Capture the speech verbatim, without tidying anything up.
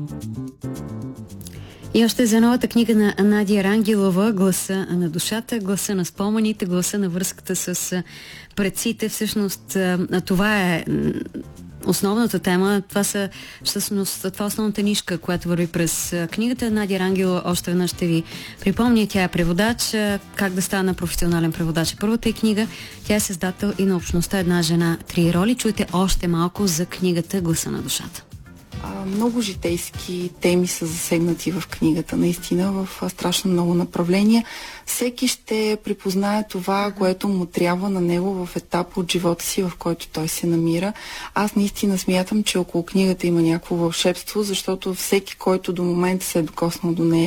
И още за новата книга на Надя Рангелова, "Гласа на душата", гласа на спомените, гласа на връзката с предците. Всъщност това е основната тема. Това са всъщност това е основната нишка, която върви през книгата. Надя Рангелова, още веднъж ще ви припомня, тя е преводач. "Как да стана професионален преводач" е първата й книга. Тя е създател и на общността "Една жена, три роли". Чуйте още малко за книгата "Гласа на душата". Много житейски теми са засегнати в книгата, наистина, в страшно много направления. Всеки ще припознае това, което му трябва на него в етап от живота си, в който той се намира. Аз наистина смятам, че около книгата има някакво вълшебство, защото всеки, който до момента се е докоснал до нея,